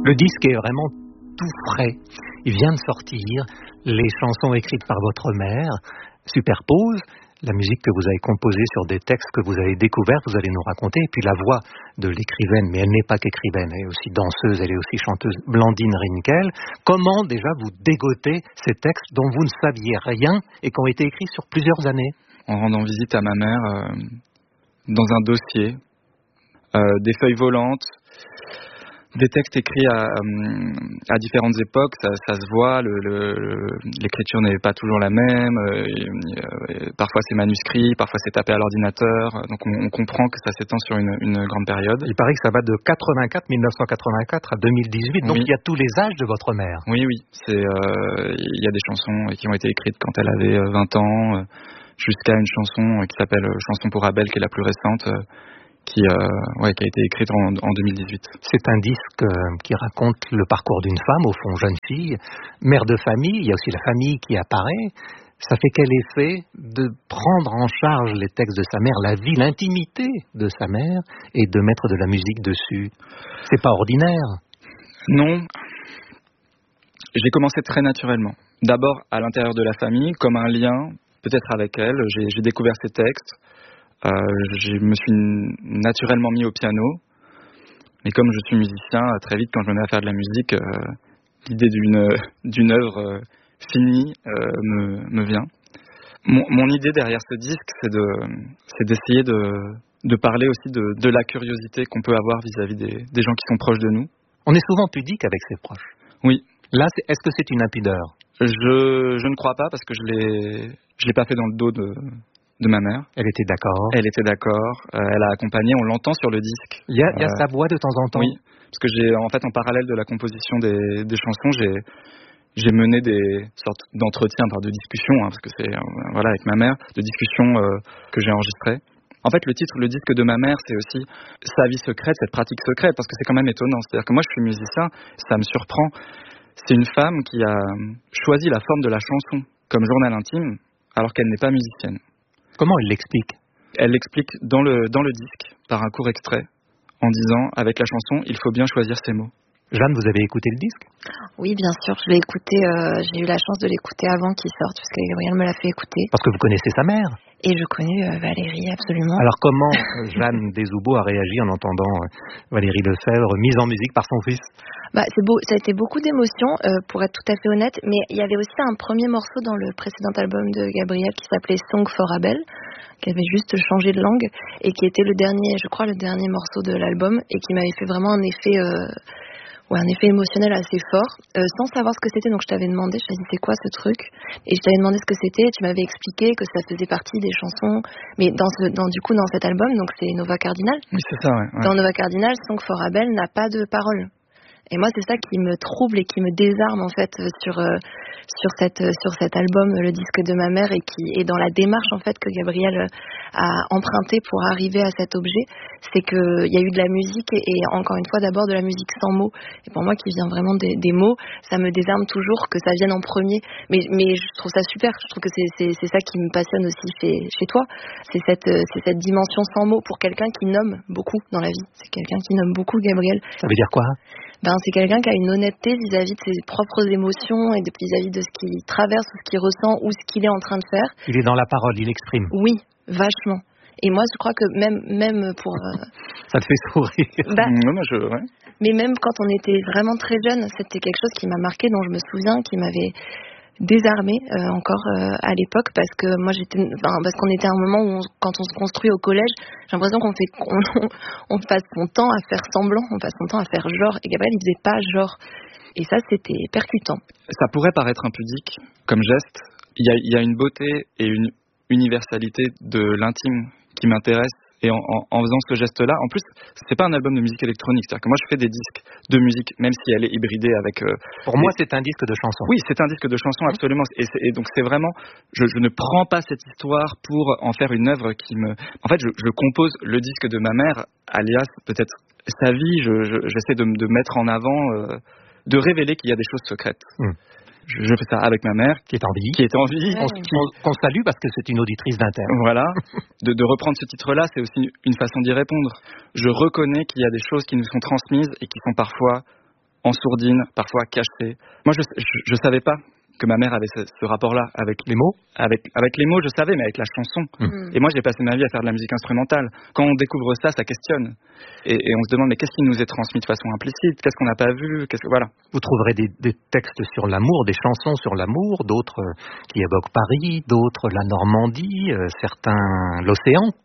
Le disque est vraiment tout frais. Il vient de sortir. Les chansons écrites par votre mère superposent la musique que vous avez composée sur des textes que vous avez découverts, vous allez nous raconter, et puis la voix de l'écrivaine, mais elle n'est pas qu'écrivaine, elle est aussi danseuse, elle est aussi chanteuse, Blandine Rinkel. Comment déjà vous dégotez ces textes dont vous ne saviez rien et qui ont été écrits sur plusieurs années? En rendant visite à ma mère dans un dossier, des feuilles volantes, des textes écrits à différentes époques, ça se voit, l'écriture n'est pas toujours la même, parfois c'est manuscrit, parfois c'est tapé à l'ordinateur, donc on comprend que ça s'étend sur une grande période. Il paraît que ça va de 1984 à 2018, donc oui. Il y a tous les âges de votre mère. Oui, il y a des chansons qui ont été écrites quand elle avait 20 ans, jusqu'à une chanson qui s'appelle Chanson pour Abel, qui est la plus récente, qui a été écrite en 2018. C'est un disque qui raconte le parcours d'une femme, au fond jeune fille, mère de famille, il y a aussi la famille qui apparaît. Ça fait quel effet de prendre en charge les textes de sa mère, la vie, l'intimité de sa mère, et de mettre de la musique dessus? C'est pas ordinaire. Non. J'ai commencé très naturellement. D'abord à l'intérieur de la famille, comme un lien, peut-être avec elle. J'ai découvert ses textes. Je me suis naturellement mis au piano, mais comme je suis musicien, très vite quand je me mets à faire de la musique, l'idée d'une œuvre finie me vient. Mon idée derrière ce disque, c'est d'essayer de parler aussi de la curiosité qu'on peut avoir vis-à-vis des gens qui sont proches de nous. On est souvent pudique avec ses proches. Oui. Là, est-ce que c'est une impudeur? Je ne crois pas, parce que je l'ai pas fait dans le dos de ma mère. Elle était d'accord. Elle était d'accord. Elle a accompagné. On l'entend sur le disque. Il y a sa voix de temps en temps. Oui, parce que en parallèle de la composition des chansons, j'ai mené des sortes d'entretiens, de discussions, parce que c'est avec ma mère, de discussions que j'ai enregistrées. En fait, le titre, le disque de ma mère, c'est aussi sa vie secrète, cette pratique secrète, parce que c'est quand même étonnant. C'est-à-dire que moi, je suis musicien, ça me surprend. C'est une femme qui a choisi la forme de la chanson comme journal intime, alors qu'elle n'est pas musicienne. Comment elle l'explique? Elle l'explique dans le disque, par un court extrait, en disant, avec la chanson, il faut bien choisir ses mots. Jeanne, vous avez écouté le disque? Oui, bien sûr, je l'ai écouté, j'ai eu la chance de l'écouter avant qu'il sorte, parce que Gabriel me l'a fait écouter. Parce que vous connaissez sa mère? Et je connais Valérie, absolument. Alors comment Jeanne Desoubeaux a réagi en entendant Valérie Lefebvre mise en musique par son fils? C'est beau, ça a été beaucoup d'émotions, pour être tout à fait honnête, mais il y avait aussi un premier morceau dans le précédent album de Gabriel qui s'appelait Song for Abel, qui avait juste changé de langue, et qui était le dernier morceau de l'album, et qui m'avait fait vraiment un effet émotionnel assez fort, sans savoir ce que c'était. Donc je t'avais demandé, je t'avais dit c'est quoi ce truc, et je t'avais demandé ce que c'était, et tu m'avais expliqué que ça faisait partie des chansons, mais dans cet album, donc c'est Nova Cardinal. Oui, c'est ça, ouais. Dans Nova Cardinal, Song for Abel n'a pas de paroles. Et moi, c'est ça qui me trouble et qui me désarme en fait sur cet album, le disque de ma mère, et qui est dans la démarche en fait que Gabriel a emprunté pour arriver à cet objet. C'est que il y a eu de la musique et encore une fois d'abord de la musique sans mots. Et pour moi, qui vient vraiment des mots, ça me désarme toujours que ça vienne en premier. Mais je trouve ça super. Je trouve que c'est ça qui me passionne aussi chez toi. C'est cette dimension sans mots pour quelqu'un qui nomme beaucoup dans la vie. C'est quelqu'un qui nomme beaucoup, Gabriel. Ça veut dire quoi? C'est quelqu'un qui a une honnêteté vis-à-vis de ses propres émotions et vis-à-vis de ce qu'il traverse, ou ce qu'il ressent, ou ce qu'il est en train de faire. Il est dans la parole, il exprime. Oui, vachement. Et moi, je crois que même pour... Ça te fait sourire. Ouais. Mais même quand on était vraiment très jeune, c'était quelque chose qui m'a marqué, dont je me souviens, qui m'avait désarmée encore à l'époque, parce que moi parce qu'on était à un moment où quand on se construit au collège, j'ai l'impression qu'on passe son temps à faire semblant, on passe son temps à faire genre, et Gabriel il faisait pas genre, et ça c'était percutant. Ça pourrait paraître impudique comme geste. Il y a une beauté et une universalité de l'intime qui m'intéresse. Et en faisant ce geste-là, en plus, c'est pas un album de musique électronique. C'est-à-dire que moi, je fais des disques de musique, même si elle est hybridée avec... Pour moi, c'est un disque de chansons. Oui, c'est un disque de chansons, absolument. Et donc, c'est vraiment... Je ne prends pas cette histoire pour en faire une œuvre qui me... En fait, je compose le disque de ma mère, alias, peut-être, sa vie. J'essaie de mettre en avant, de révéler qu'il y a des choses secrètes. Je fais ça avec ma mère, qui est en vie. Qu'on salue parce que c'est une auditrice d'Inter. Voilà. De reprendre ce titre-là, c'est aussi une façon d'y répondre. Je reconnais qu'il y a des choses qui nous sont transmises et qui sont parfois en sourdine, parfois cachée. Moi, je savais pas que ma mère avait ce rapport-là avec Les mots? Avec les mots, je savais, mais avec la chanson. Et moi, j'ai passé ma vie à faire de la musique instrumentale. Quand on découvre ça, ça questionne. Et on se demande, mais qu'est-ce qui nous est transmis de façon implicite? Qu'est-ce qu'on n'a pas vu? Voilà. Vous trouverez des textes sur l'amour, des chansons sur l'amour, d'autres qui évoquent Paris, d'autres la Normandie, certains l'océan.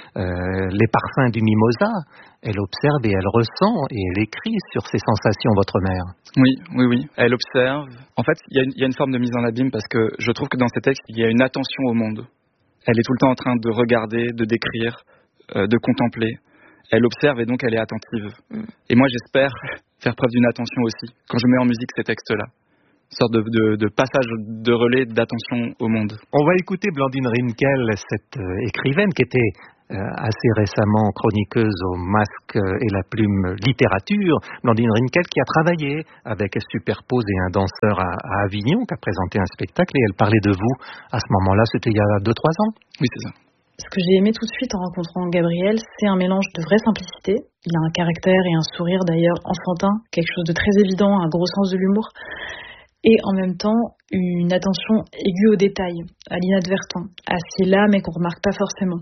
Les parfums du mimosa, elle observe et elle ressent et elle écrit sur ses sensations, votre mère. Oui. Elle observe. En fait, il y a une forme de mise en abîme parce que je trouve que dans ces textes, il y a une attention au monde. Elle est tout le temps en train de regarder, de décrire, de contempler. Elle observe et donc elle est attentive. Et moi, j'espère faire preuve d'une attention aussi quand je mets en musique ces textes-là. Une sorte de passage de relais d'attention au monde. On va écouter Blandine Rinkel, cette écrivaine qui était assez récemment chroniqueuse au Masque et la Plume littérature. Blandine Rinkel qui a travaillé avec Superpose et un danseur à Avignon, qui a présenté un spectacle et elle parlait de vous à ce moment-là, c'était il y a 2-3 ans. Oui, c'est ça. Ce que j'ai aimé tout de suite en rencontrant Gabriel, c'est un mélange de vraie simplicité. Il a un caractère et un sourire d'ailleurs enfantin, quelque chose de très évident, un gros sens de l'humour. Et en même temps, une attention aiguë aux détails, à l'inadvertent, à ce qui est là mais qu'on ne remarque pas forcément.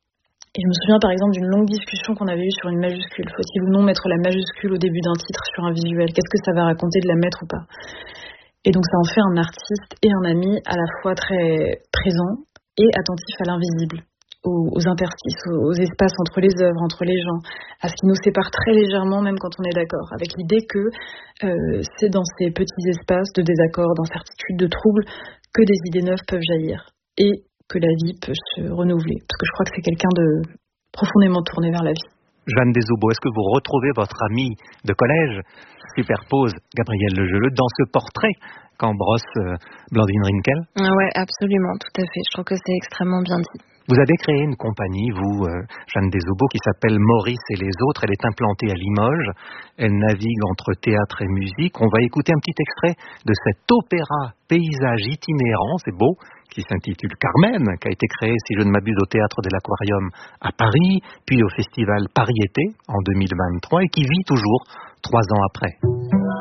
Et je me souviens par exemple d'une longue discussion qu'on avait eue sur une majuscule. Faut-il ou non mettre la majuscule au début d'un titre sur un visuel? Qu'est-ce que ça va raconter de la mettre ou pas? Et donc ça en fait un artiste et un ami à la fois très présent et attentif à l'invisible, aux interstices, aux espaces entre les œuvres, entre les gens, à ce qui nous sépare très légèrement même quand on est d'accord, avec l'idée que c'est dans ces petits espaces de désaccord, d'incertitude, de trouble que des idées neuves peuvent jaillir et que la vie peut se renouveler. Parce que je crois que c'est quelqu'un de profondément tourné vers la vie. Jeanne Desaubos, est-ce que vous retrouvez votre amie de collège, Superpose, Gabrielle Legeleux, dans ce portrait qu'embrosse Blandine Rinkel? Ouais, absolument, tout à fait. Je trouve que c'est extrêmement bien dit. Vous avez créé une compagnie, vous, Jeanne Desaubos, qui s'appelle Maurice et les autres. Elle est implantée à Limoges. Elle navigue entre théâtre et musique. On va écouter un petit extrait de cet opéra paysage itinérant, c'est beau, qui s'intitule Carmen, qui a été créé, si je ne m'abuse, au Théâtre de l'Aquarium à Paris, puis au Festival Paris-Été en 2023 et qui vit toujours 3 ans après.